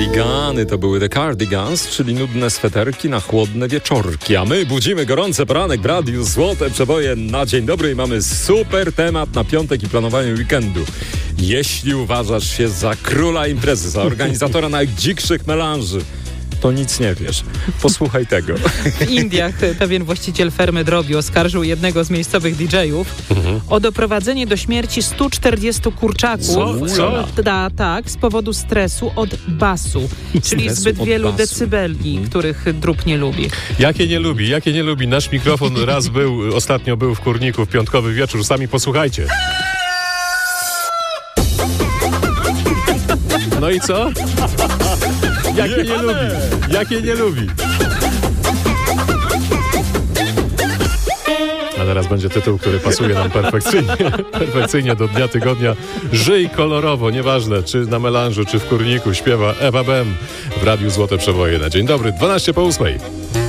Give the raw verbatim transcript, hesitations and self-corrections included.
Cardigany to były The Cardigans, czyli nudne sweterki na chłodne wieczorki. A my budzimy gorący poranek w radiu Złote Przeboje na dzień dobry i mamy super temat na piątek i planowanie weekendu. Jeśli uważasz się za króla imprezy, za organizatora najdzikszych melanży, to nic nie wiesz. Posłuchaj tego. W Indiach pewien właściciel fermy drobiu oskarżył jednego z miejscowych didżejów mhm. o doprowadzenie do śmierci stu czterdziestu kurczaków. Co? Co? Da, tak, z powodu stresu od basu, czyli Stresu zbyt od wielu basu. decybeli, Mhm. których drób nie lubi. Jakie nie lubi, jakie nie lubi. Nasz mikrofon raz był, ostatnio był w Kurniku w piątkowy wieczór. Sami posłuchajcie. No i co? Jakie nie lubi? Jakie nie lubi? A teraz będzie tytuł, który pasuje nam perfekcyjnie. Perfekcyjnie do dnia tygodnia. Żyj kolorowo, nieważne czy na melanżu, czy w Kurniku. Śpiewa Ewa Bem w Radiu Złote Przeboje na dzień dobry, dwanaście po ósmej.